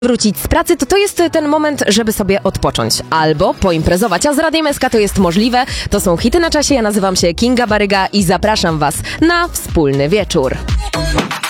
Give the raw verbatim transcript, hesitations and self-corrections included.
wrócić z pracy, to to jest ten moment, żeby sobie odpocząć albo poimprezować, a z Radiem S K to jest możliwe. To są hity na czasie, ja nazywam się Kinga Baryga i zapraszam Was na wspólny wieczór.